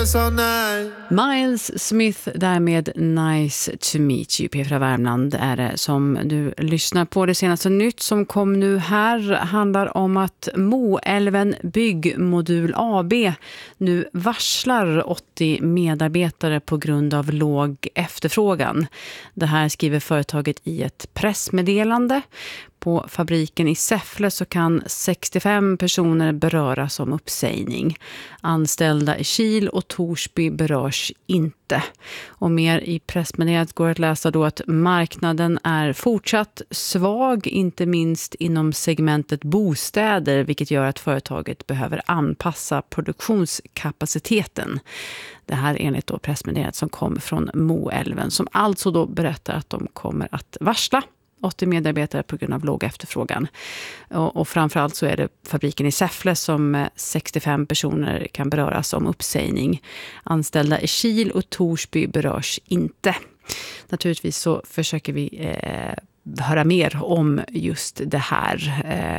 dance all night. Miles Smith därmed Nice to meet you. P4 Värmland är det som du lyssnar på. Det senaste nytt som kom nu här handlar om att Moälven Byggmodul AB nu varslar 80 medarbetare på grund av låg efterfrågan. Det här skriver företaget i ett pressmeddelande. På fabriken i Säffle så kan 65 personer beröras om uppsägning. Anställda i Kil och Torsby berörs inte. Och mer i pressmeddelandet går att läsa då att marknaden är fortsatt svag, inte minst inom segmentet bostäder, vilket gör att företaget behöver anpassa produktionskapaciteten. Det här enligt då pressmeddelandet som kom från Moälven, som alltså då berättar att de kommer att varsla 80 medarbetare på grund av låg efterfrågan. Och framförallt så är det fabriken i Säffle som 65 personer kan beröras om uppsägning. Anställda i Kil och Torsby berörs inte. Naturligtvis så försöker vi höra mer om just det här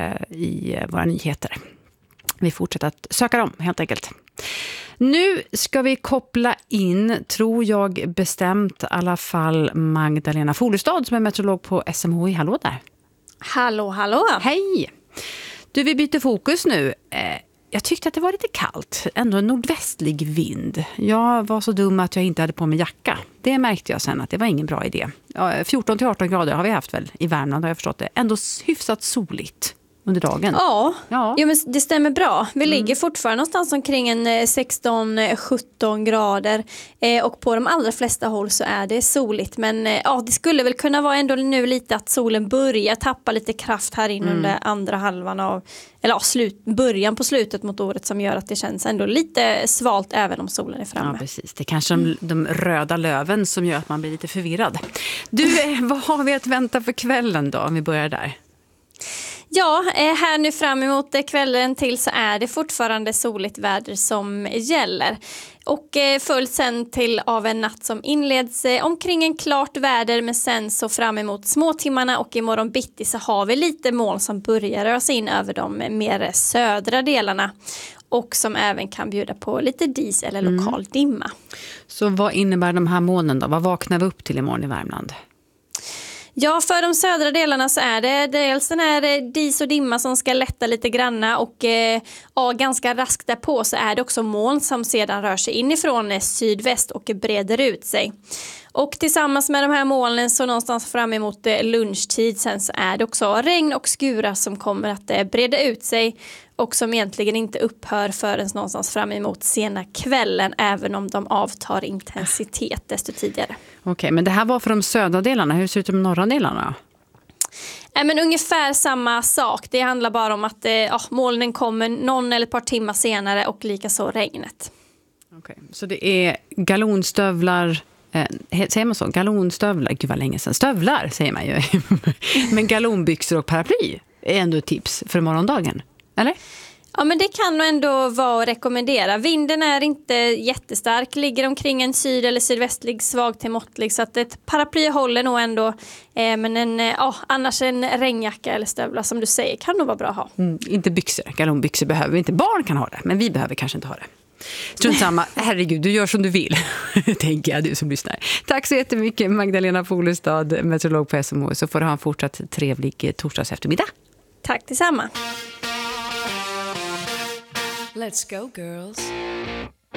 i våra nyheter. Vi fortsätter att söka dem helt enkelt. Nu ska vi koppla in, tror jag bestämt i alla fall, Magdalena Folestad som är meteorolog på SMHI. Hallå där. Hallå, hallå. Hej. Du, vi byter fokus nu. Jag tyckte att det var lite kallt. Ändå en nordvästlig vind. Jag var så dum att jag inte hade på mig jacka. Det märkte jag sen att det var ingen bra idé. 14-18 grader har vi haft väl i Värmland, har jag förstått det. Ändå hyfsat soligt under dagen. Ja. Jo, men det stämmer bra. Vi ligger fortfarande någonstans omkring en 16-17 grader. Och på de allra flesta håll så är det soligt. Men det skulle väl kunna vara ändå nu lite att solen börjar tappa lite kraft här in under andra halvan av, eller början på slutet mot året, som gör att det känns ändå lite svalt även om solen är framme. Ja, precis. Det är kanske de röda löven som gör att man blir lite förvirrad. Du, vad har vi att vänta för kvällen då, om vi börjar där? Ja, här nu fram emot kvällen till så är det fortfarande soligt väder som gäller. Och följt sen till av en natt som inleds omkring en klart väder, men sen så fram emot småtimmarna och imorgon bitti så har vi lite moln som börjar röra sig in över de mer södra delarna. Och som även kan bjuda på lite dis eller lokal dimma. Så vad innebär de här molnen då? Vad vaknar vi upp till imorgon i Värmland? Ja, för de södra delarna så är det dels den här dis och dimma som ska lätta lite granna, och ganska raskt därpå så är det också moln som sedan rör sig inifrån sydväst och breder ut sig. Och tillsammans med de här molnen så någonstans fram emot lunchtid sen så är det också regn och skurar som kommer att breda ut sig och som egentligen inte upphör förrän någonstans fram emot sena kvällen, även om de avtar intensitet desto tidigare. Okej, men det här var för de södra delarna. Hur ser det ut med norra delarna? Men ungefär samma sak. Det handlar bara om att molnen kommer någon eller ett par timmar senare, och likaså regnet. Okej, så det är galonstövlar. Säger man så? Galonstövlar. Gud vad länge sedan. Stövlar säger man ju. Men galonbyxor och paraply är ändå ett tips för morgondagen. Eller? Ja, men det kan nog ändå vara att rekommendera. Vinden är inte jättestark, ligger omkring en syd- eller sydvästlig, svag till måttlig, så att ett paraply håller nog ändå. Men annars en regnjacka eller stövlar som du säger kan nog vara bra att ha. Inte byxor. Galonbyxor behöver vi inte. Barn kan ha det, men vi behöver kanske inte ha det. Strunt samma. Herregud, du gör som du vill. Tänker jag, du som lyssnar. Tack så jättemycket Magdalena Folestad, meteorolog på SMH. Så får du ha en fortsatt trevlig torsdags eftermiddag. Tack detsamma. Let's go, girls.